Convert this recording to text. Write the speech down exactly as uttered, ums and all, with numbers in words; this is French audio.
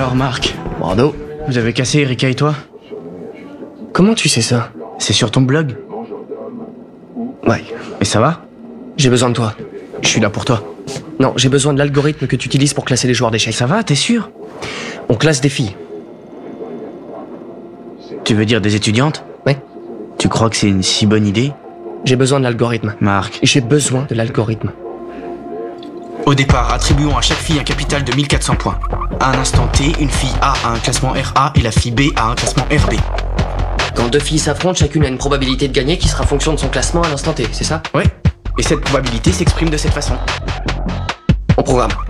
Alors Marc, Bravo. vous avez cassé Erika et toi? Comment tu sais ça? C'est sur ton blog? Ouais. Et ça va? J'ai besoin de toi. Je suis là pour toi. Non, j'ai besoin de l'algorithme que tu utilises pour classer les joueurs d'échecs. Ça va, t'es sûr? On classe des filles. Tu veux dire des étudiantes? Ouais. Tu crois que c'est une si bonne idée? J'ai besoin de l'algorithme. Marc. J'ai besoin de l'algorithme. Au départ, attribuons à chaque fille un capital de mille quatre cents points. À un instant T, une fille A a un classement R A et la fille B a un classement R B. Quand deux filles s'affrontent, chacune a une probabilité de gagner qui sera fonction de son classement à l'instant T, c'est ça? Ouais. Et cette probabilité s'exprime de cette façon. On programme.